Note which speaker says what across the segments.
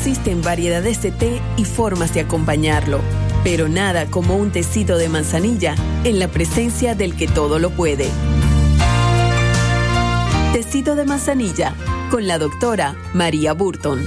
Speaker 1: Existen variedades de té y formas de acompañarlo, pero nada como un tecito de manzanilla en la presencia del que todo lo puede. Tecito de manzanilla con la doctora María Burton.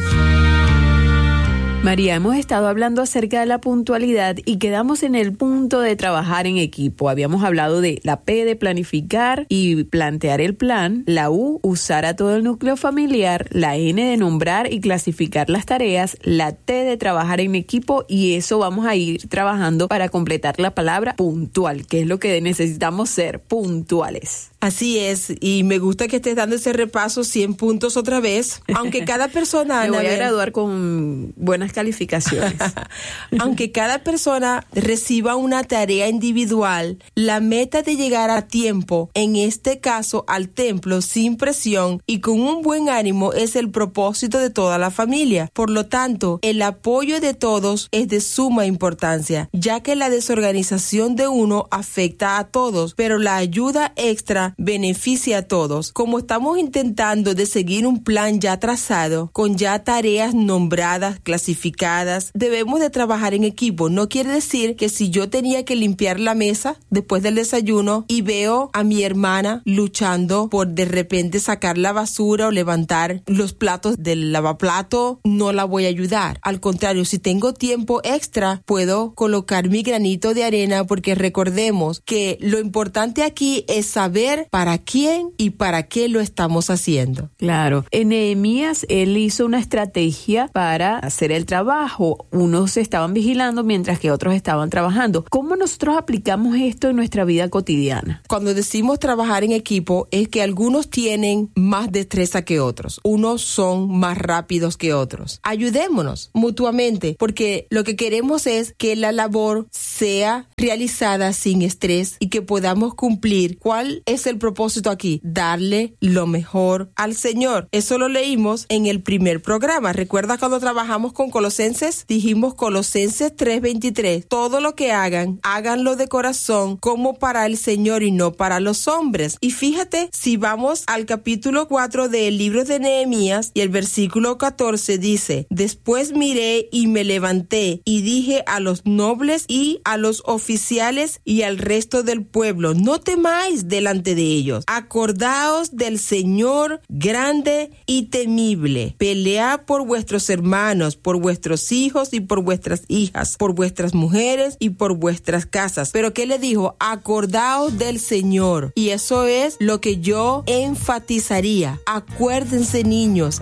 Speaker 1: María, hemos estado hablando acerca de la puntualidad y quedamos en el punto de trabajar en equipo. Habíamos hablado de la P de planificar y plantear el plan, la U, usar a todo el núcleo familiar, la N de nombrar y clasificar las tareas, la T de trabajar en equipo, y eso vamos a ir trabajando para completar la palabra puntual, que es lo que necesitamos ser, puntuales.
Speaker 2: Así es, y me gusta que estés dando ese repaso, 100 puntos otra vez, aunque cada persona...
Speaker 1: Me voy a graduar con buenas calificaciones.
Speaker 2: Aunque cada persona reciba una tarea individual, la meta de llegar a tiempo, en este caso al templo, sin presión y con un buen ánimo, es el propósito de toda la familia. Por lo tanto, el apoyo de todos es de suma importancia, ya que la desorganización de uno afecta a todos, pero la ayuda extra beneficia a todos. Como estamos intentando de seguir un plan ya trazado, con ya tareas nombradas, clasificadas, debemos de trabajar en equipo. No quiere decir que si yo tenía que limpiar la mesa después del desayuno y veo a mi hermana luchando por de repente sacar la basura o levantar los platos del lavaplato, no la voy a ayudar. Al contrario, si tengo tiempo extra, puedo colocar mi granito de arena, porque recordemos que lo importante aquí es saber para quién y para qué lo estamos haciendo.
Speaker 1: Claro. En Nehemías, él hizo una estrategia para hacer el trabajo. Unos estaban vigilando mientras que otros estaban trabajando. ¿Cómo nosotros aplicamos esto en nuestra vida cotidiana?
Speaker 2: Cuando decimos trabajar en equipo, es que algunos tienen más destreza que otros. Unos son más rápidos que otros. Ayudémonos mutuamente, porque lo que queremos es que la labor sea realizada sin estrés y que podamos cumplir. ¿Cuál es el propósito aquí? Darle lo mejor al Señor. Eso lo leímos en el primer programa. ¿Recuerdas cuando trabajamos con Colosenses? Dijimos Colosenses 3:23. Todo lo que hagan, háganlo de corazón, como para el Señor y no para los hombres. Y fíjate, si vamos al capítulo 4 del libro de Nehemías, y el versículo 14 dice: después miré y me levanté y dije a los nobles y a los oficiales y al resto del pueblo: no temáis delante de ellos. Acordaos del Señor grande y temible. Pelead por vuestros hermanos, por vuestros hijos y por vuestras hijas, por vuestras mujeres y por vuestras casas. Pero ¿qué le dijo? Acordaos del Señor. Y eso es lo que yo enfatizaría. Acuérdense, niños,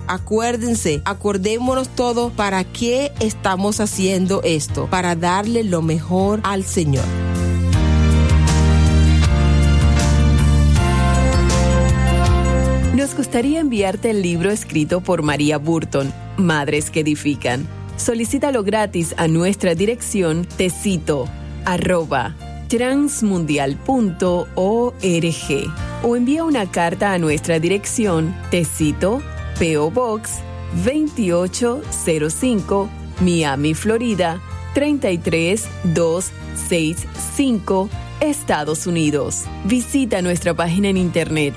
Speaker 2: acordémonos todos para qué estamos haciendo esto, para darle lo mejor al Señor.
Speaker 1: Nos gustaría enviarte el libro escrito por María Burton, Madres que Edifican. Solicítalo gratis a nuestra dirección tecito@transmundial.org o envía una carta a nuestra dirección Tecito, P.O. Box 2805, Miami, Florida 33265, Estados Unidos. Visita nuestra página en internet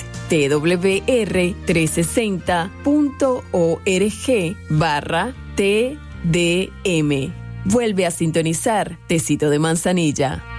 Speaker 1: twr360.org/TDM. Vuelve a sintonizar Tecito de Manzanilla.